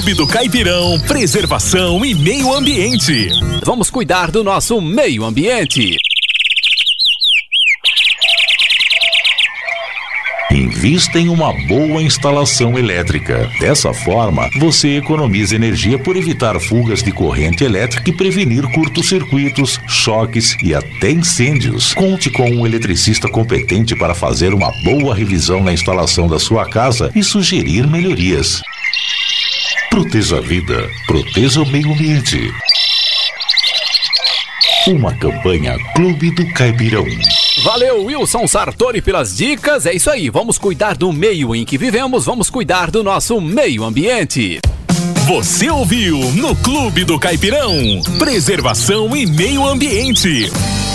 Clube do Caipirão, preservação e meio ambiente. Vamos cuidar do nosso meio ambiente. Invista em uma boa instalação elétrica. Dessa forma, você economiza energia por evitar fugas de corrente elétrica e prevenir curtos-circuitos, choques e até incêndios. Conte com um eletricista competente para fazer uma boa revisão na instalação da sua casa e sugerir melhorias. Proteja a vida, proteja o meio ambiente. Uma campanha Clube do Caipirão. Valeu, Wilson Sartori, pelas dicas. É isso aí, vamos cuidar do meio em que vivemos, vamos cuidar do nosso meio ambiente. Você ouviu no Clube do Caipirão, preservação e meio ambiente.